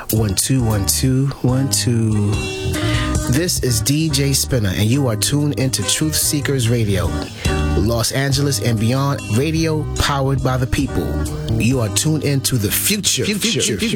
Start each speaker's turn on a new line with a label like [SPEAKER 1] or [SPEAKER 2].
[SPEAKER 1] 1 2 1 2 1 2. This is DJ Spinner, and you are tuned into Truth Seekers Radio, Los Angeles and beyond, radio powered by the people. You are tuned into the future.